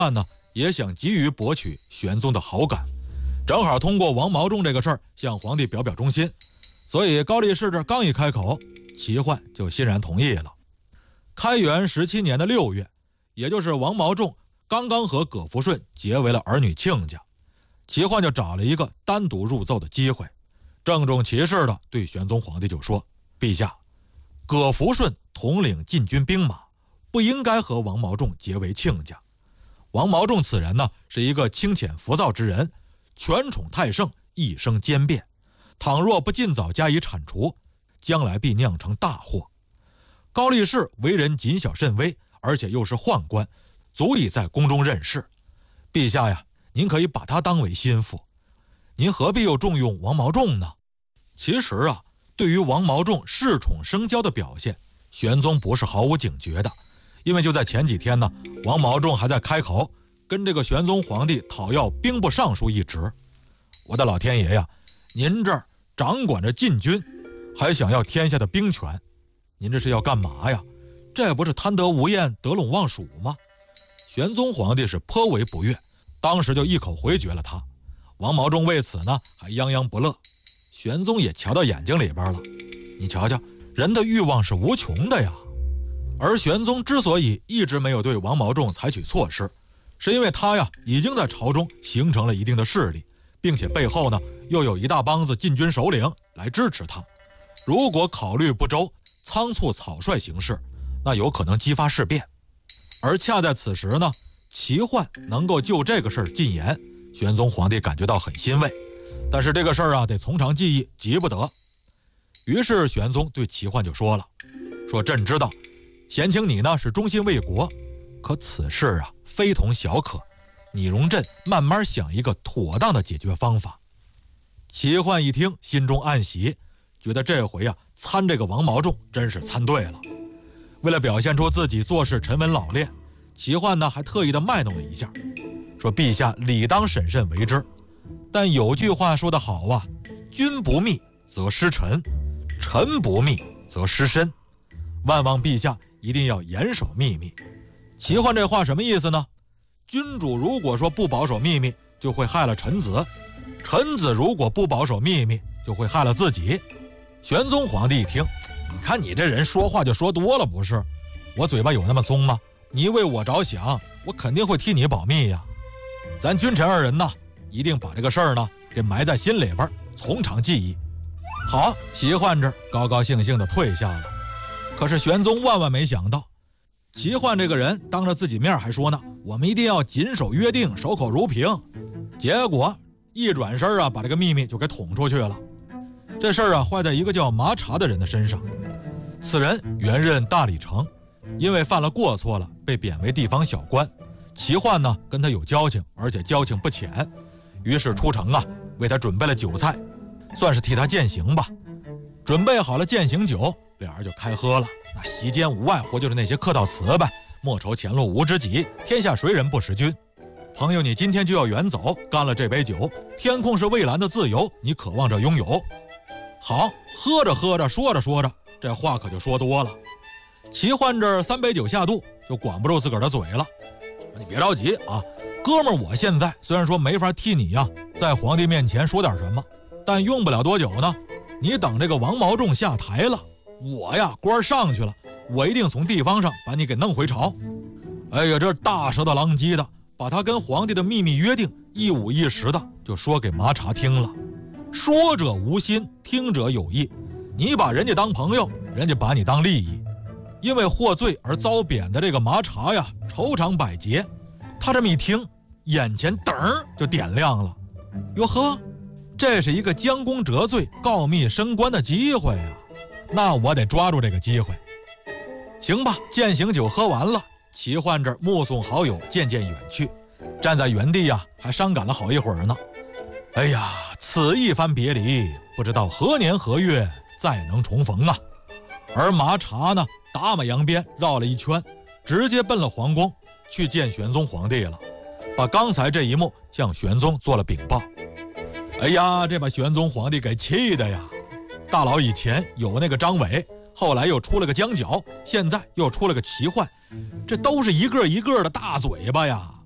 焕呢也想急于博取玄宗的好感，正好通过王毛仲这个事儿向皇帝表表忠心，所以高力士这刚一开口，齐焕就欣然同意了。开元17年的6月，也就是王毛仲刚刚和葛福顺结为了儿女亲家，齐焕就找了一个单独入奏的机会，郑重其事地对玄宗皇帝就说：陛下，葛福顺统领禁军兵马，不应该和王毛仲结为亲家。王毛仲此人呢，是一个清浅浮躁之人，权宠太盛，一生奸变，倘若不尽早加以铲除，将来必酿成大祸。高力士为人谨小慎微，而且又是宦官，足以在宫中任事。陛下呀，您可以把他当为心腹，您何必又重用王毛仲呢？其实啊，对于王毛仲恃宠生骄的表现，玄宗不是毫无警觉的。因为就在前几天呢，王毛仲还在开口跟这个玄宗皇帝讨要兵部尚书一职。我的老天爷呀，您这儿掌管着禁军，还想要天下的兵权，您这是要干嘛呀？这不是贪得无厌，得陇望蜀吗？玄宗皇帝是颇为不悦，当时就一口回绝了他。王毛仲为此呢还泱泱不乐，玄宗也瞧到眼睛里边了。你瞧瞧，人的欲望是无穷的呀。而玄宗之所以一直没有对王毛仲采取措施，是因为他呀已经在朝中形成了一定的势力，并且背后呢又有一大帮子禁军首领来支持他。如果考虑不周，仓促草率行事，那有可能激发事变。而恰在此时呢，齐焕能够就这个事儿进言，玄宗皇帝感觉到很欣慰。但是这个事儿啊得从长计议，急不得。于是玄宗对齐焕就说了，说朕知道贤卿你呢是忠心为国，可此事啊非同小可，你容朕慢慢想一个妥当的解决方法。齐焕一听，心中暗喜，觉得这回啊参这个王毛仲真是参对了。为了表现出自己做事沉稳老练，齐焕呢还特意的卖弄了一下，说陛下理当审慎为之。但有句话说得好啊，君不密则失臣，臣不密则失身，万望陛下一定要严守秘密。齐焕这话什么意思呢？君主如果说不保守秘密，就会害了臣子；臣子如果不保守秘密，就会害了自己。玄宗皇帝一听，你看你这人说话就说多了不是？我嘴巴有那么松吗？你为我着想，我肯定会替你保密呀。咱君臣二人呢，一定把这个事儿呢给埋在心里边，从长计议。好，齐焕这高高兴兴地退下了。可是玄宗万万没想到，齐焕这个人当着自己面还说呢，我们一定要谨守约定，守口如瓶。结果一转身啊，把这个秘密就给捅出去了。这事儿啊坏在一个叫麻茶的人的身上。此人原任大理丞，因为犯了过错了，被贬为地方小官。齐焕呢跟他有交情，而且交情不浅，于是出城啊为他准备了酒菜，算是替他践行吧。准备好了践行酒，俩人就开喝了。那席间无外乎就是那些客套词呗，莫愁前路无知己，天下谁人不识君。朋友，你今天就要远走，干了这杯酒，天空是蔚蓝的自由，你渴望着拥有。好，喝着喝着，说着说着，这话可就说多了。齐焕这3杯酒下肚，就管不住自个儿的嘴了。你别着急啊，哥们儿，我现在虽然说没法替你呀在皇帝面前说点什么，但用不了多久呢，你等这个王毛仲下台了，我呀官上去了，我一定从地方上把你给弄回朝。哎呀，这大舌头狼藉的把他跟皇帝的秘密约定一五一十的就说给麻茶听了。说者无心，听者有意，你把人家当朋友，人家把你当利益。因为获罪而遭贬的这个麻茶呀，愁肠百结。他这么一听，眼前噔儿就点亮了。哟呵，这是一个将功折罪、告密升官的机会呀！那我得抓住这个机会。行吧，践行酒喝完了，齐焕这目送好友渐渐远去，站在原地呀，还伤感了好一会儿呢。哎呀，此一番别离，不知道何年何月再能重逢啊！而麻茶呢，打马扬鞭绕了一圈，直接奔了皇宫去见玄宗皇帝了，把刚才这一幕向玄宗做了禀报。哎呀，这把玄宗皇帝给气的呀！大佬以前有那个张伟，后来又出了个江角，现在又出了个齐焕，这都是一个一个的大嘴巴呀！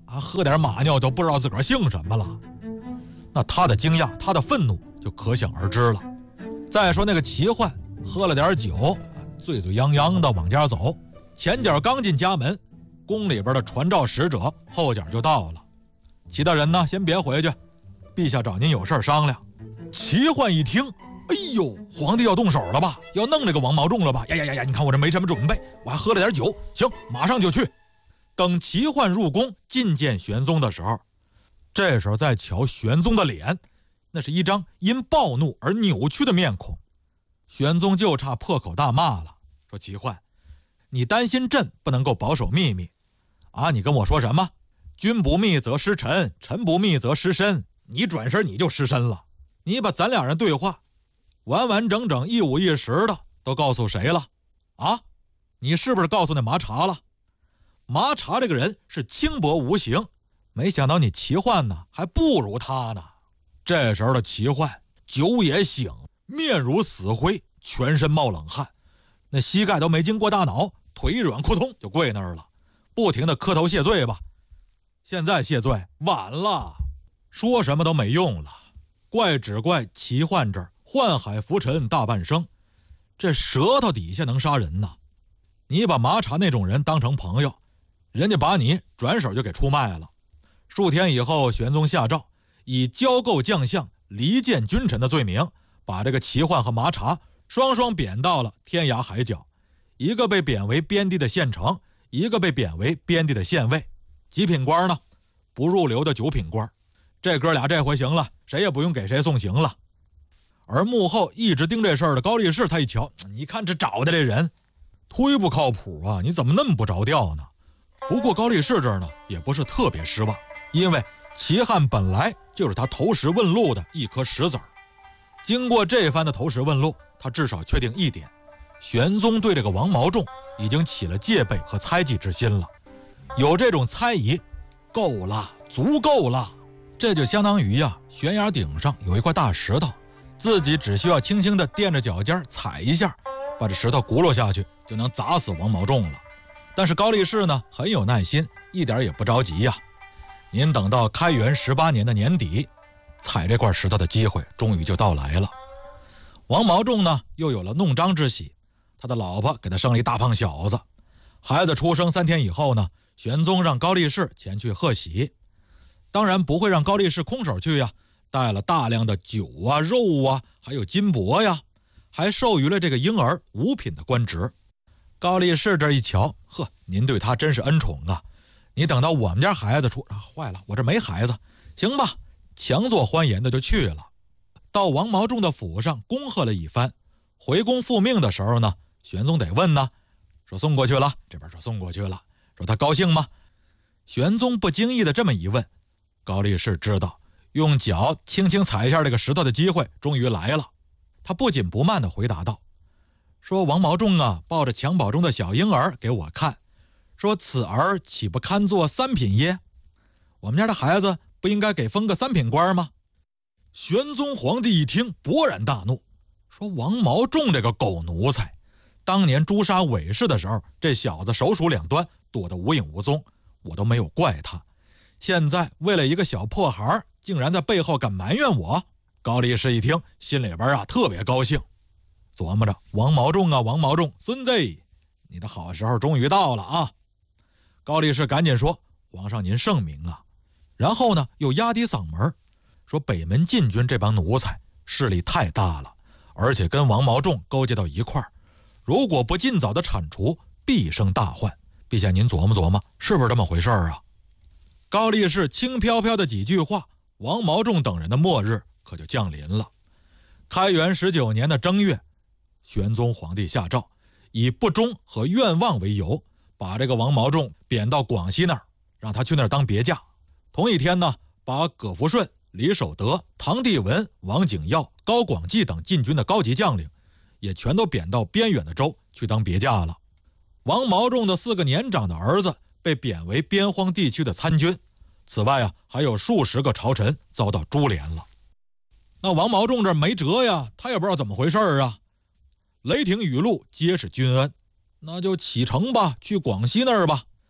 喝点马尿就不知道自个儿姓什么了。那他的惊讶，他的愤怒就可想而知了。再说那个齐焕喝了点酒，醉醉泱泱的往家走，前脚刚进家门，宫里边的传召使者后脚就到了。齐大人呢，先别回去，陛下找您有事商量。齐焕一听，哎呦，皇帝要动手了吧，要弄这个王毛仲了吧？呀，你看我这没什么准备，我还喝了点酒，行，马上就去。等齐焕入宫觐见玄宗的时候，这时候再瞧玄宗的脸，那是一张因暴怒而扭曲的面孔。玄宗就差破口大骂了，说齐焕，你担心朕不能够保守秘密啊？你跟我说什么？君不密则失臣，臣不密则失身。你转身你就失身了。你把咱俩人对话完完整整一五一十的都告诉谁了啊？你是不是告诉那麻茶了？麻茶这个人是轻薄无形，没想到你齐焕呢还不如他呢。这时候的齐焕酒也醒，面如死灰，全身冒冷汗，那膝盖都没经过大脑，腿一软，扑通就跪那儿了，不停的磕头谢罪吧。现在谢罪晚了，说什么都没用了。怪只怪齐焕这儿宦海浮沉大半生，这舌头底下能杀人呐。你把麻茶那种人当成朋友，人家把你转手就给出卖了。数天以后，玄宗下诏以交媾将相、离间君臣的罪名，把这个齐焕和麻茶双双贬到了天涯海角，一个被贬为边地的县丞，一个被贬为边地的县尉。几品官呢？不入流的9品官。这哥俩这回行了，谁也不用给谁送行了。而幕后一直盯这事儿的高力士，他一瞧，你看这找的这人忒不靠谱啊，你怎么那么不着调呢？不过高力士这儿呢也不是特别失望，因为齐汉本来就是他投石问路的一颗石子儿。经过这番的投石问路，他至少确定一点，玄宗对这个王毛仲已经起了戒备和猜忌之心了。有这种猜疑够了，足够了。这就相当于悬崖顶上有一块大石头，自己只需要轻轻地垫着脚尖踩一下，把这石头轱辘下去，就能砸死王毛仲了。但是高力士呢很有耐心，一点也不着急呀。您等到开元18年的年底，踩这块石头的机会终于就到来了。王毛仲呢又有了弄璋之喜，他的老婆给他生了一大胖小子。孩子出生3天以后呢，玄宗让高力士前去贺喜。当然不会让高力士空手去呀，带了大量的酒啊、肉啊，还有金帛呀，还授予了这个婴儿5品的官职。高力士这一瞧，呵，您对他真是恩宠啊！你等到我们家孩子坏了，我这没孩子，行吧，强作欢颜的就去了。到王毛仲的府上恭贺了一番，回宫复命的时候呢，玄宗得问呢，说送过去了，这边说送过去了，说他高兴吗？玄宗不经意的这么一问，高力士知道用脚轻轻踩一下这个石头的机会终于来了。他不紧不慢地回答道，说王毛仲啊，抱着襁褓中的小婴儿给我看，说此儿岂不堪作3品耶？我们家的孩子不应该给封个3品官吗？玄宗皇帝一听勃然大怒，说王毛仲这个狗奴才，当年诛杀韦氏的时候，这小子手鼠两端，躲得无影无踪，我都没有怪他。现在为了一个小破孩，竟然在背后敢埋怨我。高力士一听，心里边特别高兴，琢磨着王毛仲啊，王毛仲孙子，你的好时候终于到了啊！高力士赶紧说，皇上您圣明啊。然后呢又压低嗓门说，北门禁军这帮奴才势力太大了，而且跟王毛仲勾结到一块儿，如果不尽早的铲除，必生大患。陛下您琢磨琢磨，是不是这么回事啊？高力士轻飘飘的几句话，王毛仲等人的末日可就降临了。开元19年的正月，玄宗皇帝下诏，以不忠和愿望为由，把这个王毛仲贬到广西那儿，让他去那儿当别驾。同一天呢，把葛福顺、李守德、唐帝文、王景耀、高广济等禁军的高级将领也全都贬到边远的州去当别驾了。王毛仲的4个年长的儿子被贬为边荒地区的参军，此外还有数十个朝臣遭到株连了。那王毛仲这没辙呀，他也不知道怎么回事啊。雷霆雨露皆是君恩，那就启程吧，去广西那儿吧。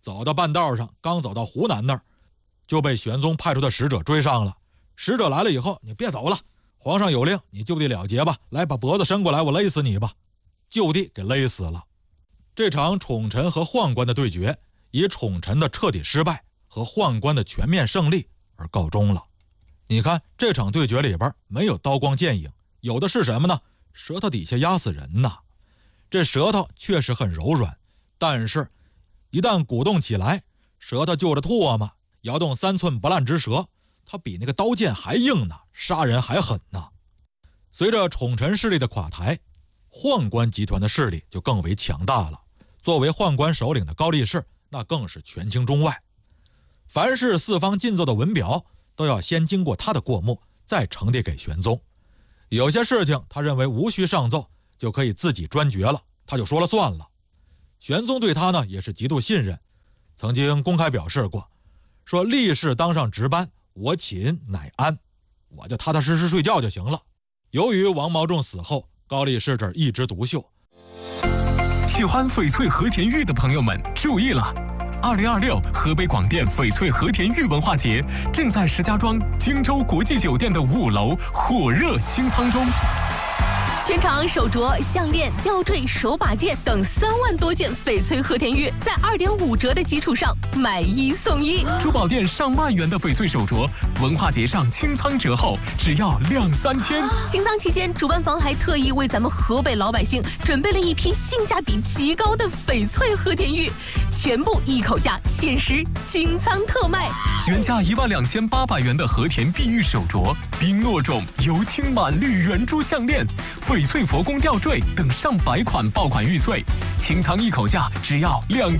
走到半道上，刚走到湖南那儿，就被玄宗派出的使者追上了。使者来了以后，你别走了，皇上有令，你就地了结吧，来把脖子伸过来，我勒死你吧，就地给勒死了。这场宠臣和宦官的对决，以宠臣的彻底失败和宦官的全面胜利而告终了。你看这场对决里边没有刀光剑影，有的是什么呢？舌头底下压死人呐。这舌头确实很柔软，但是一旦鼓动起来，舌头就着唾沫，摇动3寸不烂之舌，它比那个刀剑还硬呢，杀人还狠呢。随着宠臣势力的垮台，宦官集团的势力就更为强大了。作为宦官首领的高力士，那更是权倾中外，凡是四方进奏的文表都要先经过他的过目，再呈递给玄宗。有些事情他认为无需上奏，就可以自己专决了，他就说了算了。玄宗对他呢也是极度信任，曾经公开表示过，说力士当上值班，我寝乃安，我就踏踏实实睡觉就行了。由于王毛仲死后，高力士这儿一枝独秀。 喜欢翡翠和田玉的朋友们注意了，2026河北广电翡翠和田玉文化节正在石家庄荆州国际酒店的5楼火热清仓中。 全场手镯、项链、吊坠、手把件等3万多件翡翠和田玉，在2.5折的基础上买1送1。 珠宝店上万元的翡翠手镯，文化节上清仓折后只要2-3千。 清仓期间，主办方还特意为咱们河北老百姓准备了一批性价比极高的翡翠和田玉，全部一口价，限时清仓特卖。 原价12800元的和田碧玉手镯、冰诺种油青满绿圆珠项链、翡翠佛宫吊坠等上百款爆款玉碎，清仓一口价只要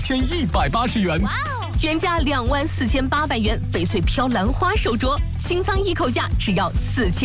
2180元。 原价24800元翡翠飘兰花手镯，清仓一口价只要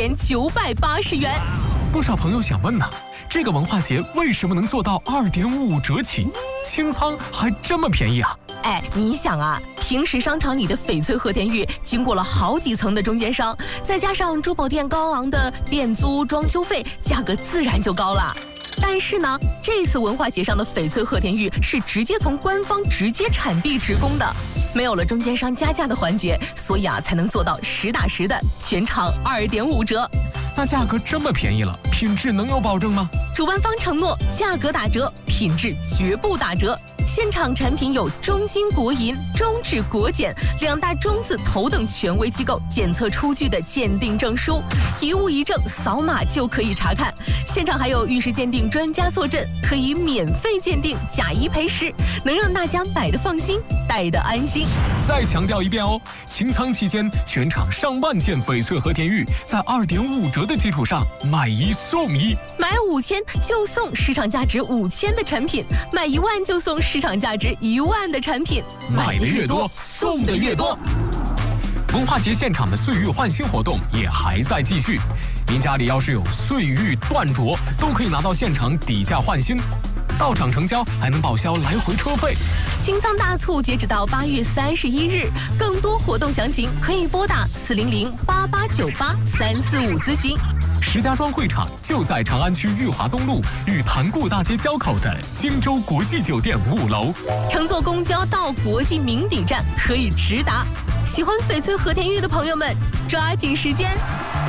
4980元。 不少朋友想问呢，这个文化节为什么能做到2.5折起，清仓还这么便宜啊？ 你想啊，平时商场里的翡翠和田玉经过了好几层的中间商，再加上珠宝店高昂的店租、装修费，价格自然就高了。但是呢，这次文化节上的翡翠和田玉是直接从官方直接产地直供的，没有了中间商加价的环节，所以才能做到实打实的全场2.5折。 那价格这么便宜了，品质能有保证吗？ 主办方承诺价格打折，品质绝不打折。现场产品有中金国银、中质国检2大中字头等权威机构检测出具的鉴定证书，一物一证，扫码就可以查看。现场还有玉石鉴定专家坐镇，可以免费鉴定，假一赔10，能让大家买得放心，戴得安心。 再强调一遍哦，清仓期间全场上万件翡翠和田玉在2.5折的基础上买1送1， 买5000就送市场价值5000的产品，买1万就送市场价值1万的产品， 买的越多，送的越多。文化节现场的岁玉换新活动也还在继续，您家里要是有岁玉断镯，都可以拿到现场底价换新，到场成交还能报销来回车费。 清仓大促截止到8月31日，更多活动详情可以拨打400-8898-345咨询。 石家庄会场就在长安区裕华东路与潭固大街交口的荆州国际酒店5楼。 乘坐公交到国际名邸站可以直达。喜欢翡翠和田玉的朋友们，抓紧时间。